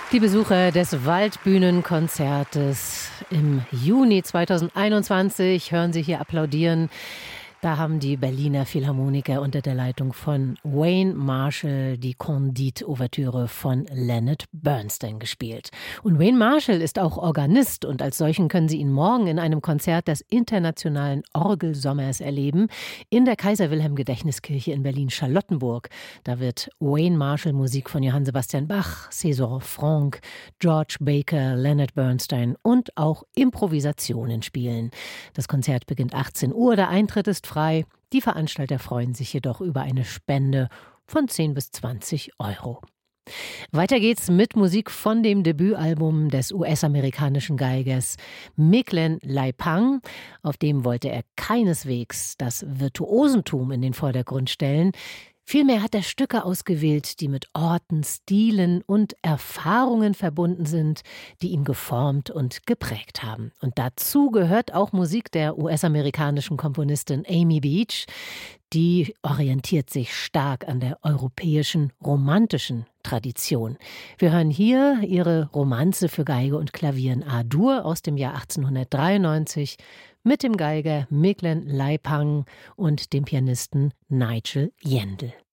Die Besucher des Waldbühnenkonzertes im Juni 2021 hören Sie hier applaudieren. Da haben die Berliner Philharmoniker unter der Leitung von Wayne Marshall die Candide-Ouvertüre von Leonard Bernstein gespielt. Und Wayne Marshall ist auch Organist und als solchen können Sie ihn morgen in einem Konzert des Internationalen Orgelsommers erleben in der Kaiser-Wilhelm-Gedächtniskirche in Berlin-Charlottenburg. Da wird Wayne Marshall Musik von Johann Sebastian Bach, César Franck, George Baker, Leonard Bernstein und auch Improvisationen spielen. Das Konzert beginnt 18 Uhr, der Eintritt ist frei. Die Veranstalter freuen sich jedoch über eine Spende von 10 bis 20 Euro. Weiter geht's mit Musik von dem Debütalbum des US-amerikanischen Geigers Micklin Leipang. Auf dem wollte er keineswegs das Virtuosentum in den Vordergrund stellen. Vielmehr hat er Stücke ausgewählt, die mit Orten, Stilen und Erfahrungen verbunden sind, die ihn geformt und geprägt haben. Und dazu gehört auch Musik der US-amerikanischen Komponistin Amy Beach. Die orientiert sich stark an der europäischen romantischen Tradition. Wir hören hier ihre Romanze für Geige und Klavier in A-Dur aus dem Jahr 1893 mit dem Geiger Micklin Leipang und dem Pianisten Nigel Yandell.